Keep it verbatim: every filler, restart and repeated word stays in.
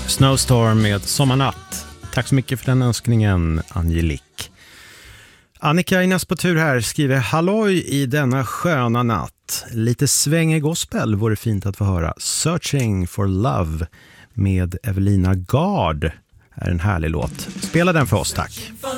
Snowstorm med Sommarnatt. Tack så mycket för den önskningen, Angelique. Annika i näst på tur här skriver: halloj i denna sköna natt. Lite svängig gospel vore fint att få höra. Searching for Love med Evelina Gard är en härlig låt. Spela den för oss, tack.